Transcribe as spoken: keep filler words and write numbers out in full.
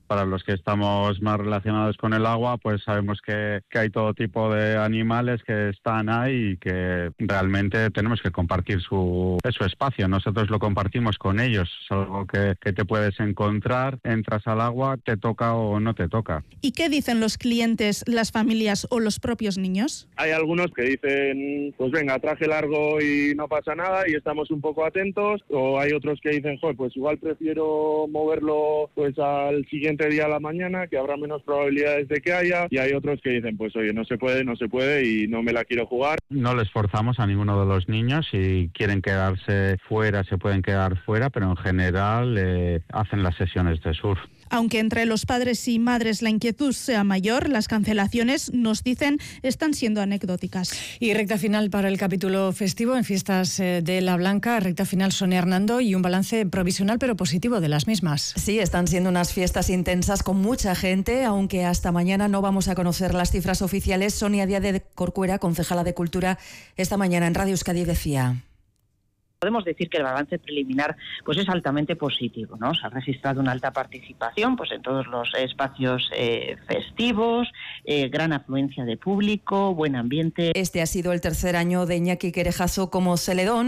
Para los que estamos más relacionados con el agua, pues sabemos que, que hay todo tipo de animales que están ahí y que realmente tenemos que compartir su, su espacio. Nosotros lo compartimos con ellos, es algo que, que te puedes encontrar, entras al agua, te toca o no te toca. ¿Y qué dicen los clientes, las familias o los propios niños? Hay algunos que dicen, pues venga, traje largo y no pasa nada y estamos un poco atentos, o hay otros que dicen, joder, pues igual prefiero moverlo pues al siguiente día a la mañana, que habrá menos probabilidades de que haya, y hay otros que dicen, pues oye, no se puede, no se puede y no me la quiero jugar. No les forzamos a ninguno de los niños, si quieren quedarse fuera se pueden quedar fuera, pero en general eh, hacen las sesiones de surf. Aunque entre los padres y madres la inquietud sea mayor, las cancelaciones, nos dicen, están siendo anecdóticas. Y recta final para el capítulo festivo en Fiestas de la Blanca, recta final Sonia Hernando, y un balance provisional pero positivo de las mismas. Sí, están siendo unas fiestas intensas con mucha gente, aunque hasta mañana no vamos a conocer las cifras oficiales. Sonia Díaz de Corcuera, concejala de Cultura, esta mañana en Radio Euskadi decía... Podemos decir que el balance preliminar pues es altamente positivo, ¿no? Se ha registrado una alta participación pues en todos los espacios eh, festivos, eh, gran afluencia de público, buen ambiente. Este ha sido el tercer año de Iñaki Querejazo como Celedón.